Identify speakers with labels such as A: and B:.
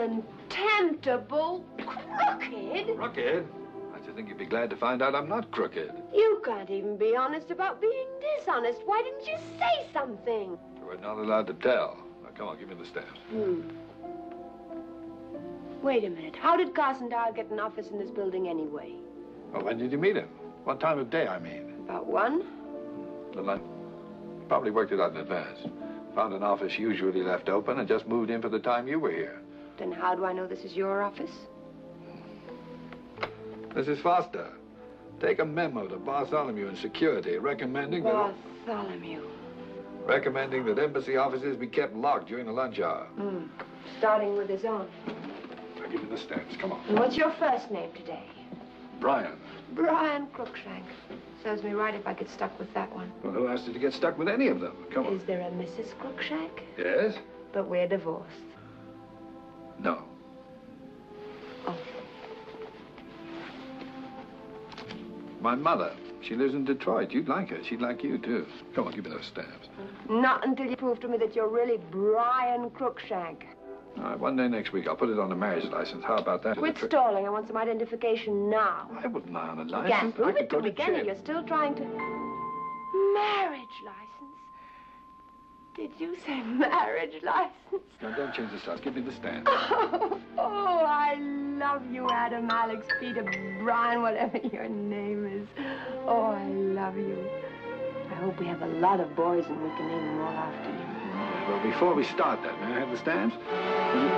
A: contemptible, crooked.
B: Crooked? I should think you'd be glad to find out I'm not crooked.
A: You can't even be honest about being dishonest. Why didn't you say something?
B: You were not allowed to tell. Now, come on, give me the stamps.
A: Wait a minute. How did Carson Dow get an office in this building anyway?
B: Well, when did you meet him? What time of day, I mean?
A: About 1?
B: The lunch. Probably worked it out in advance. Found an office usually left open and just moved in for the time you were here.
A: Then how do I know this is your office?
B: Mrs. Foster, take a memo to Bartholomew in security recommending
A: Bartholomew.
B: that embassy offices be kept locked during the lunch hour.
A: Starting with his own.
B: Now give me the stamps, come on.
A: And what's your first name today?
B: Brian.
A: Brian Crookshank. Serves me right if I get stuck with that one.
B: Well, who asked you to get stuck with any of them? Come on.
A: Is there a Mrs. Crookshank?
B: Yes?
A: But we're divorced.
B: No.
A: Oh.
B: My mother. She lives in Detroit. You'd like her. She'd like you, too. Come on, give me those stamps.
A: Not until you prove to me that you're really Brian Crookshank.
B: All right, one day next week, I'll put it on the marriage license. How about that?
A: Quit stalling. I want some identification now.
B: I wouldn't lie on a
A: You
B: license.
A: can't prove
B: I could
A: it to
B: go
A: me,
B: to
A: can you?
B: jail.
A: You're still trying to... Marriage license? Did you say marriage license?
B: Now, don't change the stuff. Give me the stamp.
A: Oh, I love you, Adam, Alex, Peter, Brian, whatever your name is. Oh, I love you. I hope we have a lot of boys and we can name them all after you.
B: Well, before we start that, may I have the stamps?